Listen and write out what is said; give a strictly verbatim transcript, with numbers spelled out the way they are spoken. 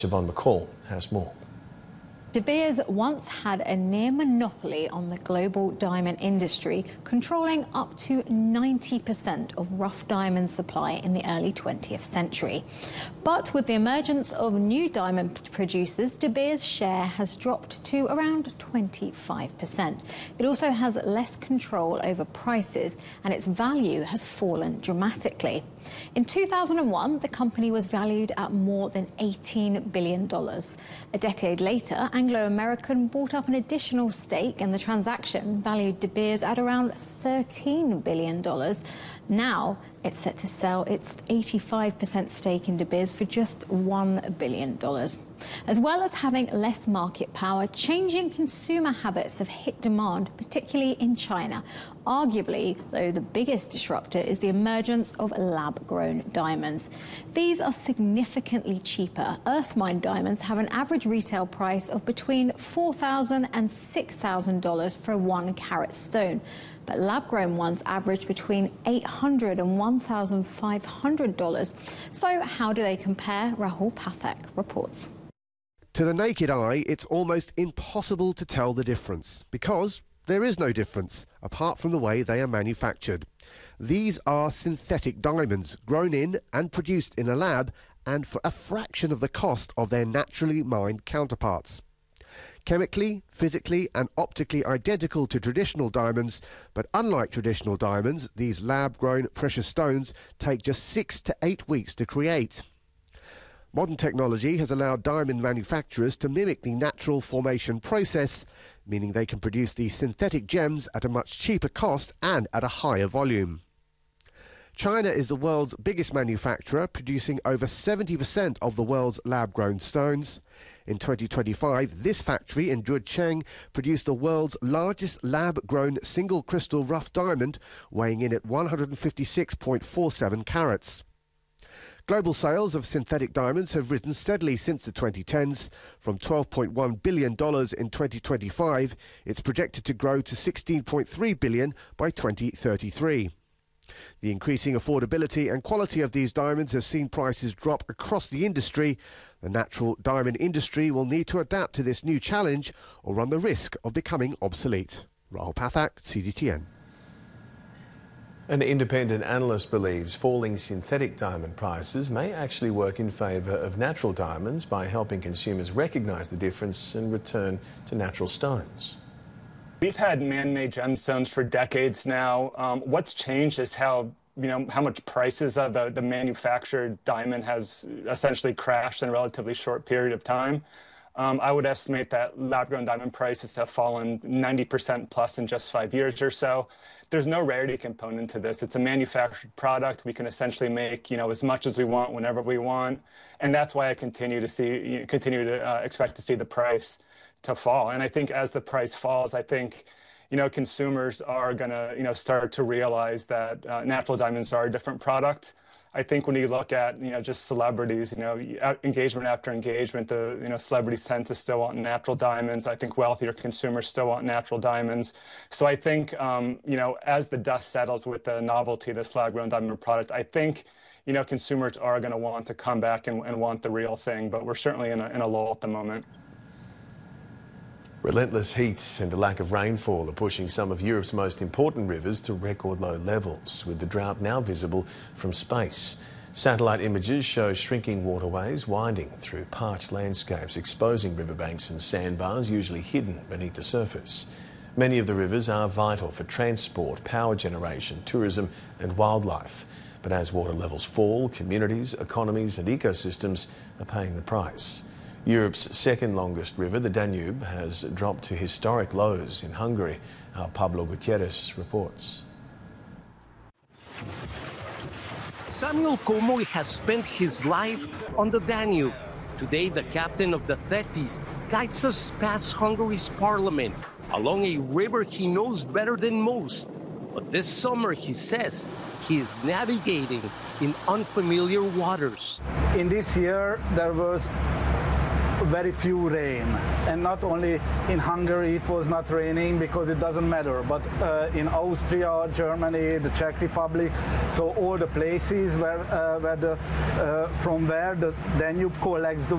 Siobhan McCall has more. De Beers once had a near monopoly on the global diamond industry, controlling up to ninety percent of rough diamond supply in the early twentieth century. But with the emergence of new diamond producers, De Beers' share has dropped to around twenty-five percent. It also has less control over prices, and its value has fallen dramatically. In two thousand one, the company was valued at more than eighteen billion dollars. A decade later, Anglo American bought up an additional stake, and the transaction valued De Beers at around thirteen billion dollars. Now, it's set to sell its eighty-five percent stake in De Beers for just one billion dollars. As well as having less market power, changing consumer habits have hit demand, particularly in China. Arguably, though, the biggest disruptor is the emergence of lab-grown diamonds. These are significantly cheaper. Earth-mined diamonds have an average retail price of between four thousand dollars and six thousand dollars for a one-carat stone. But lab-grown ones average between eight hundred dollars and one thousand five hundred dollars. So how do they compare? Rahul Pathak reports. To the naked eye, it's almost impossible to tell the difference, because there is no difference, apart from the way they are manufactured. These are synthetic diamonds, grown in and produced in a lab, and for a fraction of the cost of their naturally mined counterparts. Chemically, physically and optically identical to traditional diamonds, but unlike traditional diamonds, these lab-grown precious stones take just six to eight weeks to create. Modern technology has allowed diamond manufacturers to mimic the natural formation process, meaning they can produce these synthetic gems at a much cheaper cost and at a higher volume. China is the world's biggest manufacturer, producing over seventy percent of the world's lab-grown stones. In twenty twenty-five, this factory in Zhucheng produced the world's largest lab-grown single crystal rough diamond, weighing in at one hundred fifty-six point four seven carats. Global sales of synthetic diamonds have risen steadily since the twenty tens. From twelve point one billion dollars in twenty twenty-five, it's projected to grow to sixteen point three billion dollars by twenty thirty-three. The increasing affordability and quality of these diamonds has seen prices drop across the industry. The natural diamond industry will need to adapt to this new challenge or run the risk of becoming obsolete. Rahul Pathak, C G T N. An independent analyst believes falling synthetic diamond prices may actually work in favour of natural diamonds by helping consumers recognise the difference and return to natural stones. We've had man-made gemstones for decades now. Um, what's changed is how, you know, how much prices of the, the manufactured diamond has essentially crashed in a relatively short period of time. Um, I would estimate that lab-grown diamond prices have fallen ninety percent plus in just five years or so. There's no rarity component to this. It's a manufactured product. We can essentially make, you know, as much as we want whenever we want, and that's why I continue to see, you know, continue to uh, expect to see the price to fall. And I think as the price falls, I think, you know, consumers are going to, you know, start to realize that uh, natural diamonds are a different product. I think when you look at, you know, just celebrities, you know, engagement after engagement, the, you know, celebrities tend to still want natural diamonds. I think wealthier consumers still want natural diamonds. So I think, um, you know, as the dust settles with the novelty of this lab-grown diamond product, I think, you know, consumers are going to want to come back and, and want the real thing. But we're certainly in a, in a lull at the moment. Relentless heat and a lack of rainfall are pushing some of Europe's most important rivers to record low levels, with the drought now visible from space. Satellite images show shrinking waterways winding through parched landscapes, exposing riverbanks and sandbars usually hidden beneath the surface. Many of the rivers are vital for transport, power generation, tourism and wildlife. But as water levels fall, communities, economies and ecosystems are paying the price. Europe's second longest river, the Danube, has dropped to historic lows in Hungary. Our Pablo Gutierrez reports. Samuel Komori has spent his life on the Danube. Today, the captain of the Thetis guides us past Hungary's parliament along a river he knows better than most. But this summer, he says, he is navigating in unfamiliar waters. In this year, there was very few rain, and not only in Hungary it was not raining because it doesn't matter, but uh, in Austria, Germany, the Czech Republic, so all the places where, uh, where the, uh, from where the Danube collects the